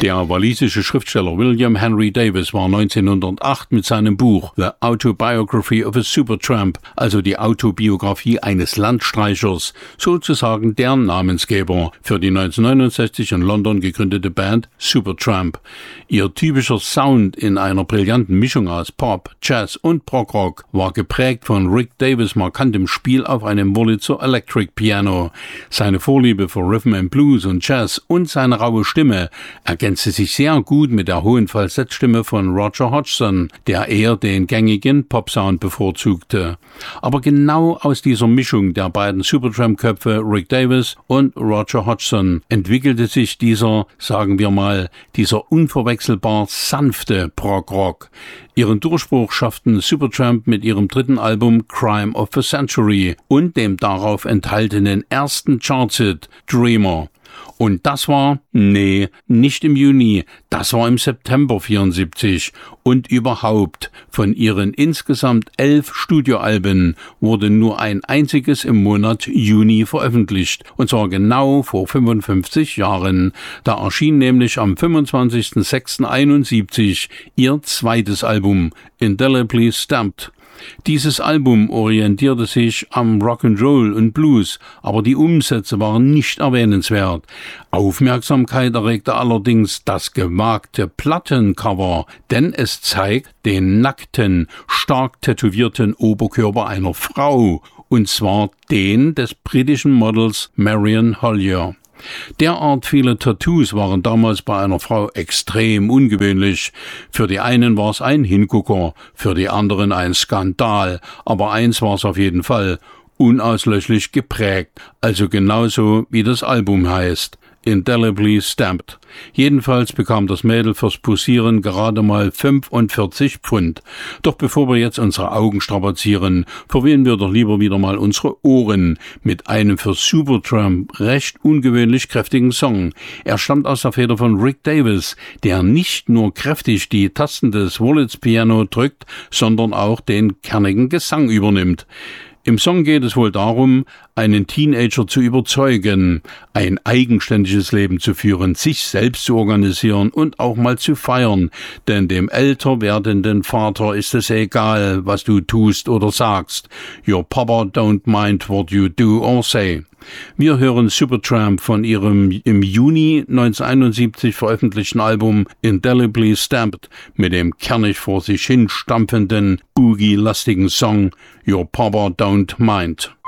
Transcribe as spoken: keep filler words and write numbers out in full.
Der walisische Schriftsteller William Henry Davies war neunzehnhundertacht mit seinem Buch The Autobiography of a Supertramp, also die Autobiografie eines Landstreichers, sozusagen der Namensgeber für die neunzehnhundertneunundsechzig in London gegründete Band Supertramp. Ihr typischer Sound in einer brillanten Mischung aus Pop, Jazz und Prog-Rock war geprägt von Rick Davies' markantem Spiel auf einem Wurlitzer Electric Piano. Seine Vorliebe für Rhythm and Blues und Jazz und seine raue Stimme ergänzte sich sehr gut mit der hohen Falsettstimme von Roger Hodgson, der eher den gängigen Popsound bevorzugte. Aber genau aus dieser Mischung der beiden Supertramp-Köpfe Rick Davies und Roger Hodgson entwickelte sich dieser, sagen wir mal, dieser unverwechselbar sanfte Prog-Rock. Ihren Durchbruch schafften Supertramp mit ihrem dritten Album Crime of the Century und dem darauf enthaltenen ersten Chartshit Dreamer. Und das war, nee, nicht im Juni, das war im September vierundsiebzig. Und überhaupt, von ihren insgesamt elf Studioalben wurde nur ein einziges im Monat Juni veröffentlicht. Und zwar genau vor fünfundfünfzig Jahren. Da erschien nämlich am fünfundzwanzigsten sechsten einundsiebzig ihr zweites Album, Indelibly Stamped. Dieses Album orientierte sich am Rock'n'Roll und Blues, aber die Umsätze waren nicht erwähnenswert. Aufmerksamkeit erregte allerdings das gewagte Plattencover, denn es zeigt den nackten, stark tätowierten Oberkörper einer Frau, und zwar den des britischen Models Marion Hollier. Derart viele Tattoos waren damals bei einer Frau extrem ungewöhnlich. Für die einen war es ein Hingucker, für die anderen ein Skandal, aber eins war es auf jeden Fall: unauslöschlich geprägt, also genauso wie das Album heißt. Indelibly Stamped. Jedenfalls bekam das Mädel fürs Posieren gerade mal fünfundvierzig Pfund. Doch bevor wir jetzt unsere Augen strapazieren, verwehen wir doch lieber wieder mal unsere Ohren mit einem für Supertramp recht ungewöhnlich kräftigen Song. Er stammt aus der Feder von Rick Davies, der nicht nur kräftig die Tasten des Wurlitz Piano drückt, sondern auch den kernigen Gesang übernimmt. Im Song geht es wohl darum, einen Teenager zu überzeugen, ein eigenständiges Leben zu führen, sich selbst zu organisieren und auch mal zu feiern, denn dem älter werdenden Vater ist es egal, was du tust oder sagst. Your papa don't mind what you do or say. Wir hören Supertramp von ihrem im Juni neunzehnhunderteinundsiebzig veröffentlichten Album Indelibly Stamped mit dem kernig vor sich hin stampfenden, boogie-lastigen Song Your Papa Don't Mind.